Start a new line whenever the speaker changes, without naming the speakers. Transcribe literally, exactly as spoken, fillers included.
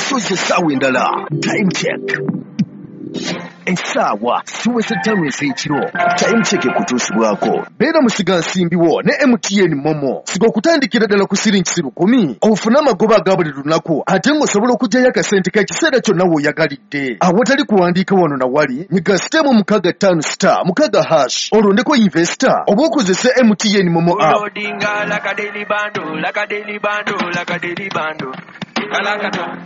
okusoza essaawa endala. Time check. Essaawa siweze ttaano ez'ekiro. Time check ekutuusibwako. Beera musiga nsimbiwo ne M T N Momo. Siga okutandikira ddala ku siringi lukumi. Ofune amagoba aga buli lunaku ate ng'osobola okuggyayo akasente k'ekiseera kyonna w'oyagalidde. Awatali kuwandiika wano na wali, nyiga sitemu mukaaga ttaano star mukaaga hash olondeko investor oba okozese M T N Momo app.
Downloading like a daily bundle, like a daily bundle, like a daily bundle.